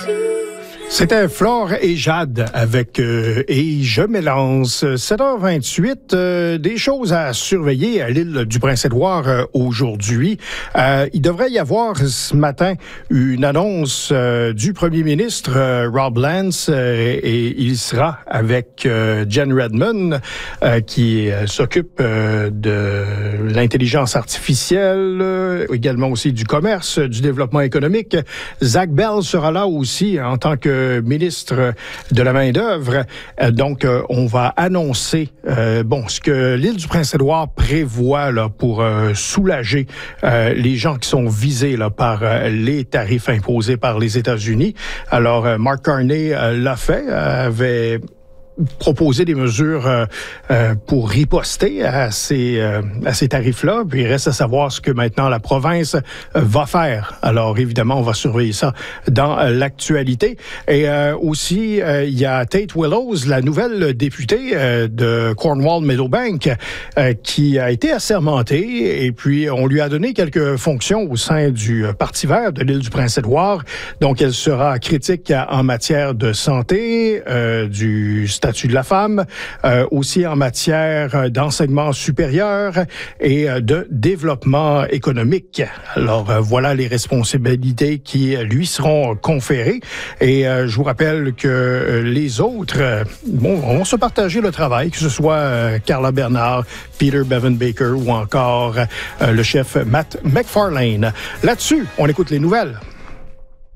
C'était Flore et Jade avec Et je mélange. 7h28, des choses à surveiller à l'île du Prince-Édouard aujourd'hui. Il devrait y avoir ce matin une annonce du premier ministre Rob Lance et il sera avec Jen Redmond qui s'occupe de l'intelligence artificielle, également aussi du commerce, du développement économique. Zach Bell sera là aussi en tant que ministre de la main-d'œuvre. Donc, on va annoncer ce que l'île du Prince-Édouard prévoit là, pour soulager les gens qui sont visés là, par les tarifs imposés par les États-Unis. Alors, Mark Carney l'a fait, avait proposer des mesures pour riposter à ces tarifs-là. Puis il reste à savoir ce que maintenant la province va faire. Alors évidemment, on va surveiller ça dans l'actualité. Et aussi, il y a Tate Willows, la nouvelle députée de Cornwall-Meadowbank, qui a été assermentée et puis on lui a donné quelques fonctions au sein du Parti vert de l'île du Prince-Édouard. Donc elle sera critique en matière de santé, du statut de la femme, aussi en matière d'enseignement supérieur et de développement économique. Alors, voilà les responsabilités qui lui seront conférées. Et je vous rappelle que les autres, vont se partager le travail, que ce soit Carla Bernard, Peter Bevan-Baker ou encore le chef Matt McFarlane. Là-dessus, on écoute les nouvelles.